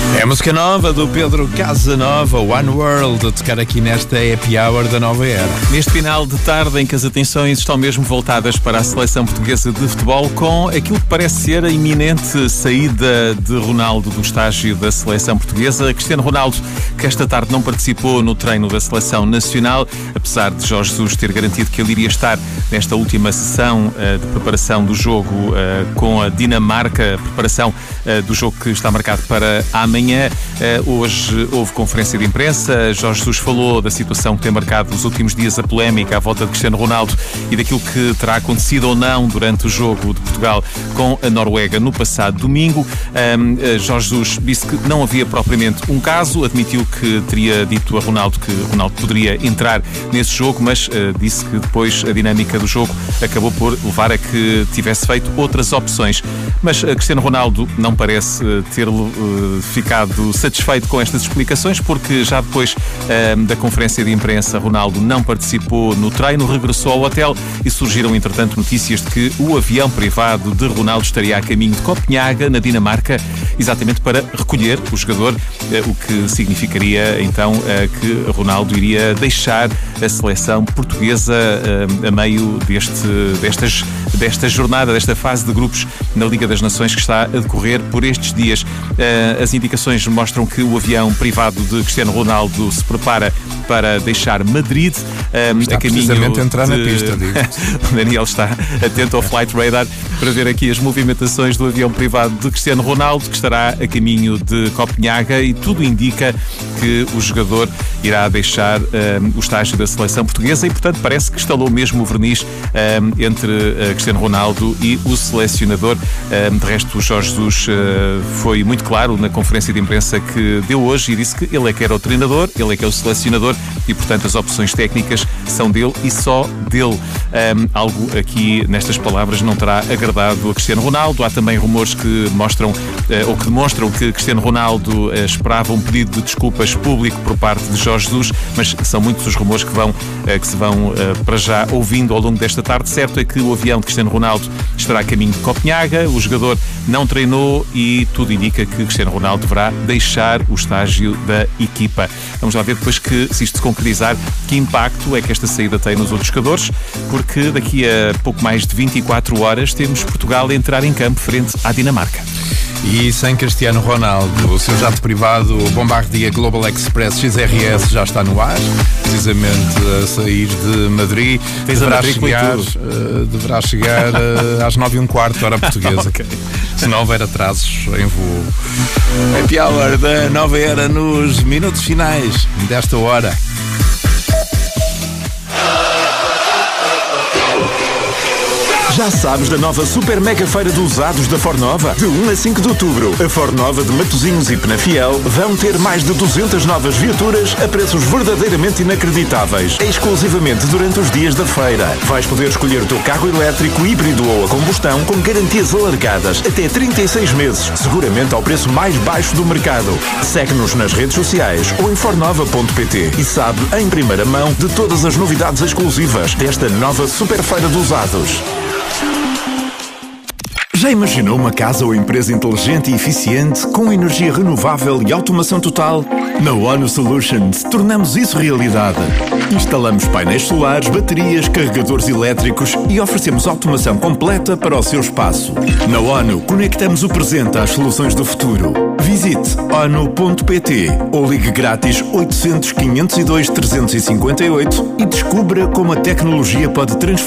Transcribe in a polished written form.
É a música nova do Pedro Casanova, One World, a tocar aqui nesta Happy Hour da Nova Era. Neste final de tarde em que as atenções estão mesmo voltadas para a seleção portuguesa de futebol, com aquilo que parece ser a iminente saída de Ronaldo do estágio da seleção portuguesa. Cristiano Ronaldo, que esta tarde não participou no treino da seleção nacional, apesar de Jorge Jesus ter garantido que ele iria estar nesta última sessão de preparação do jogo com a Dinamarca, a preparação do jogo que está marcado para amanhã. Hoje houve conferência de imprensa. Jorge Jesus falou da situação que tem marcado nos últimos dias a polémica à volta de Cristiano Ronaldo e daquilo que terá acontecido ou não durante o jogo de Portugal com a Noruega no passado domingo. Jorge Jesus disse que não havia propriamente um caso, admitiu que teria dito a Ronaldo que Ronaldo poderia entrar nesse jogo, mas disse que depois a dinâmica do jogo acabou por levar a que tivesse feito outras opções. Mas Cristiano Ronaldo não parece ter ficado satisfeito com estas explicações, porque já depois da conferência de imprensa Ronaldo não participou no treino, regressou ao hotel e surgiram entretanto notícias de que o avião privado de Ronaldo estaria a caminho de Copenhaga, na Dinamarca, exatamente para recolher o jogador, o que significaria então que Ronaldo iria deixar a seleção portuguesa a meio desta jornada, desta fase de grupos na Liga das Nações que está a decorrer por estes dias. As indicações mostram que o avião privado de Cristiano Ronaldo se prepara para deixar Madrid. Está precisamente a entrar na pista, digo. O Daniel está atento ao Flight Radar para ver aqui as movimentações do avião privado de Cristiano Ronaldo, que estará a caminho de Copenhaga, e tudo indica que o jogador irá deixar o estágio da seleção portuguesa e, portanto, parece que estalou mesmo o verniz entre Cristiano Ronaldo e o selecionador. De resto, o Jorge Jesus foi muito claro na conferência de imprensa que deu hoje e disse que ele é que era o treinador, ele é que é o selecionador e, portanto, as opções técnicas são dele e só dele. Algo aqui nestas palavras não terá agradado a Cristiano Ronaldo. Há também rumores que mostram ou que demonstram que Cristiano Ronaldo esperava um pedido de desculpas público por parte de Jorge Jesus, mas são muitos os rumores que se vão para já ouvindo ao longo desta tarde. Certo é que o avião de Cristiano Ronaldo estará a caminho de Copenhaga, o jogador não treinou e tudo indica que Cristiano Ronaldo deverá deixar o estágio da equipa. Vamos lá ver depois se isto se concretizar, que impacto é que esta saída tem nos outros jogadores, porque daqui a pouco mais de 24 horas temos Portugal a entrar em campo frente à Dinamarca. E sem Cristiano Ronaldo, o seu jato privado, o Bombardier Global Express XRS, já está no ar, precisamente a sair de Madrid. Deverá chegar às 9h15, hora portuguesa. Okay. Se não houver atrasos em voo. Happy Hour da Nova Era nos minutos finais desta hora. Já sabes da nova Super Mega Feira de Usados da Fornova? De 1 a 5 de outubro, a Fornova de Matosinhos e Penafiel vão ter mais de 200 novas viaturas a preços verdadeiramente inacreditáveis, exclusivamente durante os dias da feira. Vais poder escolher o teu carro elétrico, híbrido ou a combustão com garantias alargadas até 36 meses, seguramente ao preço mais baixo do mercado. Segue-nos nas redes sociais ou em fornova.pt e sabe em primeira mão de todas as novidades exclusivas desta nova Super Feira de Usados. Já imaginou uma casa ou empresa inteligente e eficiente com energia renovável e automação total? Na ONU Solutions tornamos isso realidade. Instalamos painéis solares, baterias, carregadores elétricos e oferecemos automação completa para o seu espaço. Na ONU conectamos o presente às soluções do futuro. Visite onu.pt ou ligue grátis 800 502 358 e descubra como a tecnologia pode transformar